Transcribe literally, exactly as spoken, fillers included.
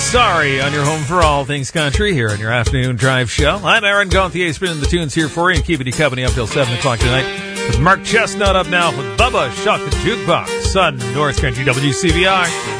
Sorry on your home for all things country here on your afternoon drive show. I'm Aaron Gauthier, spinning the tunes here for you and keeping you company up till seven o'clock tonight. With Mark Chestnut up now with Bubba Shock the Jukebox on North Country W C V R.